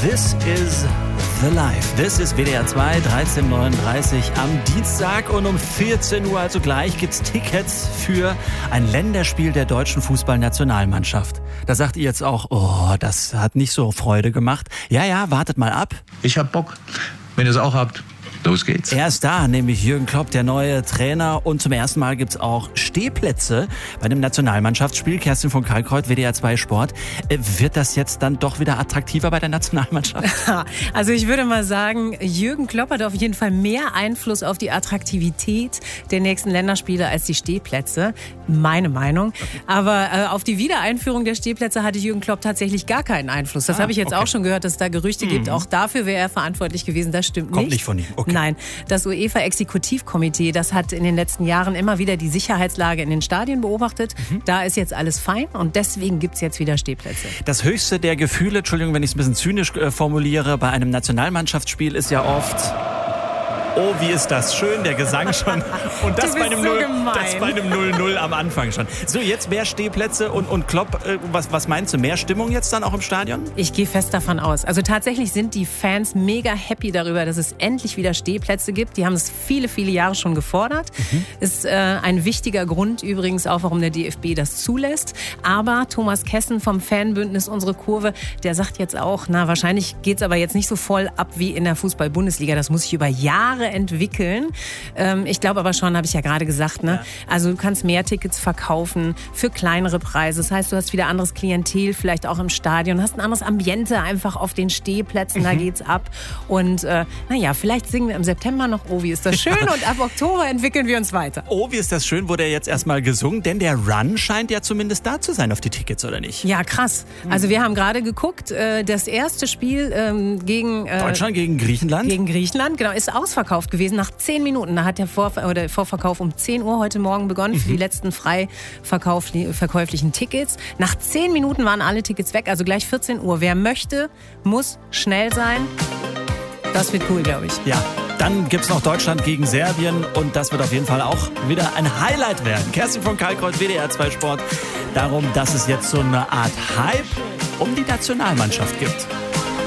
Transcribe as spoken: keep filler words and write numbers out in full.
This is the Life. This is W D R zwei, dreizehn Uhr neununddreißig am Dienstag und um vierzehn Uhr, also gleich, gibt's Tickets für ein Länderspiel der deutschen Fußballnationalmannschaft. Da sagt ihr jetzt auch, oh, das hat nicht so Freude gemacht. Ja, ja, wartet mal ab. Ich hab Bock, wenn ihr es auch habt. Los geht's. Er ist da, nämlich Jürgen Klopp, der neue Trainer. Und zum ersten Mal gibt's auch Stehplätze bei dem Nationalmannschaftsspiel. Kerstin von Kalkreuth, W D R zwei Sport. Wird das jetzt dann doch wieder attraktiver bei der Nationalmannschaft? Also ich würde mal sagen, Jürgen Klopp hat auf jeden Fall mehr Einfluss auf die Attraktivität der nächsten Länderspiele als die Stehplätze. Meine Meinung. Aber äh, auf die Wiedereinführung der Stehplätze hatte Jürgen Klopp tatsächlich gar keinen Einfluss. Das ah, habe ich jetzt okay. auch schon gehört, dass es da Gerüchte mhm. gibt. Auch dafür wäre er verantwortlich gewesen. Das stimmt Kommt nicht. Kommt nicht von ihm. Okay. Nein, das UEFA-Exekutivkomitee, das hat in den letzten Jahren immer wieder die Sicherheitslage in den Stadien beobachtet. Mhm. Da ist jetzt alles fein und deswegen gibt es jetzt wieder Stehplätze. Das höchste der Gefühle, Entschuldigung, wenn ich es ein bisschen zynisch äh, formuliere, bei einem Nationalmannschaftsspiel ist ja oft... Oh, wie ist das schön, der Gesang schon. Und das, bei einem, so null, das bei einem null null am Anfang schon. So, jetzt mehr Stehplätze und, und Klopp. Äh, was, was meinst du, mehr Stimmung jetzt dann auch im Stadion? Ich gehe fest davon aus. Also tatsächlich sind die Fans mega happy darüber, dass es endlich wieder Stehplätze gibt. Die haben es viele, viele Jahre schon gefordert. Mhm. Ist äh, ein wichtiger Grund übrigens auch, warum der D F B das zulässt. Aber Thomas Kessen vom Fanbündnis Unsere Kurve, der sagt jetzt auch, na wahrscheinlich geht es aber jetzt nicht so voll ab wie in der Fußball-Bundesliga. Das muss sich über Jahre entwickeln. Ähm, ich glaube aber schon, habe ich ja gerade gesagt, ne? Also du kannst mehr Tickets verkaufen für kleinere Preise. Das heißt, du hast wieder anderes Klientel, vielleicht auch im Stadion, hast ein anderes Ambiente einfach auf den Stehplätzen, mhm. da geht's ab. Und äh, naja, vielleicht singen wir im September noch Oh, wie ist das schön und ab Oktober entwickeln wir uns weiter. Oh, wie ist das schön, wurde ja jetzt erstmal gesungen, denn der Run scheint ja zumindest da zu sein auf die Tickets, oder nicht? Ja, krass. Also wir haben gerade geguckt, äh, das erste Spiel ähm, gegen... Äh, Deutschland gegen Griechenland? Gegen Griechenland, genau, ist ausverkauft gewesen nach zehn Minuten. Da hat der Vor- oder Vorverkauf um zehn Uhr heute Morgen begonnen für mhm. die letzten frei verkäuflichen Tickets. Nach zehn Minuten waren alle Tickets weg, also gleich vierzehn Uhr. Wer möchte, muss schnell sein. Das wird cool, glaube ich. Ja, dann gibt's noch Deutschland gegen Serbien und das wird auf jeden Fall auch wieder ein Highlight werden. Kerstin von Kalkreuth, W D R zwei Sport. Darum, dass es jetzt so eine Art Hype um die Nationalmannschaft gibt.